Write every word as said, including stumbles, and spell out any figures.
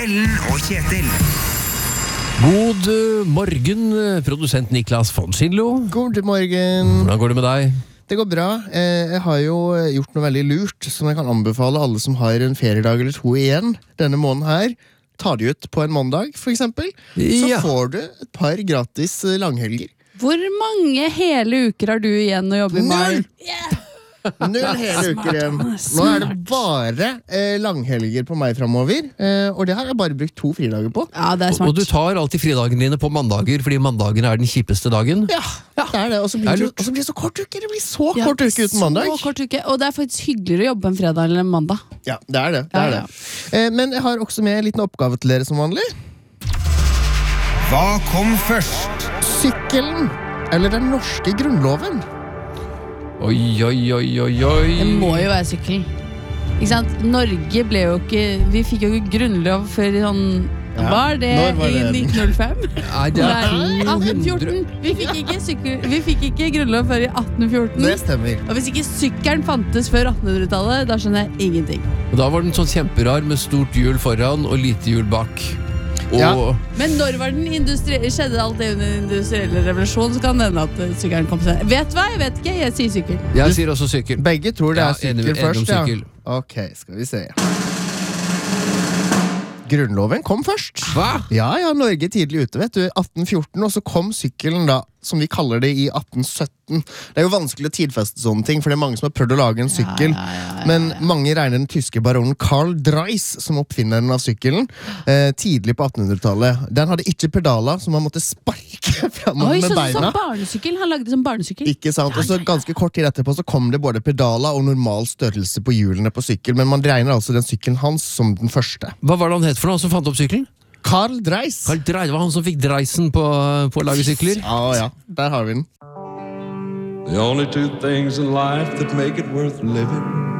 Ellen og Kjetil. God morgen, produsent Niklas von Schindlo. God morgen. Hvordan går det med deg? Det går bra. Jeg har jo gjort noe veldig lurt, som jeg kan anbefale alle som har en feriedag eller to igjen denne måneden her. Ta de ut på en mandag, for eksempel. Så Ja. får du et par gratis langhelger. Hvor mange hele uker har du igjen å jobbe i mai? Null! Null hele uker igjen. Nå er det bare eh, langhelger på meg fremover, eh, og det har jeg bare brukt to fridager på. Ja, det er Og smart. du tar alltid fridagene dine på mandager, fordi mandagen er den kjipeste dagen. Ja, det er det. Og så Det er blir det, lurt. og så blir det så kort uke. Det blir så Ja, kort uke uten mandag. Så kort uke. Og det er faktisk hyggeligere å jobbe en fredag eller en mandag. Ja, det er det. det, er Ja, ja. det. Eh, men jeg har også med en liten oppgave til dere som vanlig. Hva kom først? Sykkelen, eller den norske grunnloven. Oi, oi, oi, oi, oi. Det må jo være sykkel. Ikke sant? Norge ble jo ikke Vi fikk jo ikke grunnlov før i sånn Ja, Var det når var i det? nitten null fem? Nei, det er Nei, atten fjorten. Vi fikk ikke, sykkel, vi fikk ikke grunnlov før i atten fjorten. Det stemmer. Og hvis ikke sykkelen fantes før attenhundretallet, da skjønner jeg ingenting. Og da var den sånn kjemperar med stort hjul foran og lite hjul bak. Og Ja. Men når var den industri- skjedde alt det under den industrielle revolusjonen, så kan det hende at sykkelen kom seg. Vet du hva? Jeg vet ikke. Jeg sier sykkel. jeg sier også sykkel. Begge tror det Ja, er sykkel enig- enig om først, ja. sykkel. Ok, skal vi se. Grunnloven kom først. Hva? Ja, ja, Norge er tidlig ute, vet du. atten fjorten, og så kom sykkelen da, som vi kaller det, i atten sytten. Det er jo vanskelig å tidfeste sånne ting, for det er mange som har prøvd å lage en sykkel. Ja, ja, ja, ja, Men mange regner den tyske baronen Karl Dreis som oppfinneren av sykkelen eh, tidlig på attenhundretallet. Den hadde ikke pedaler, så man måtte sparke fremover Oi, med så, så, beina. barnesykkel. Han lagde det som barnesykkel. Ikke sant? Og så ganske kort tid etterpå så kom det både pedaler og normal størrelse på hjulene på sykkel, men man regner altså den sykkelen hans som den første. Hva var det han het for noe, han som fant opp sykkelen? Karl Dreis. Carl Dreis, det var han som fikk dreisen på, på å lage sykler. Ja, ja, der har vi den. The only two things in life that make it worth living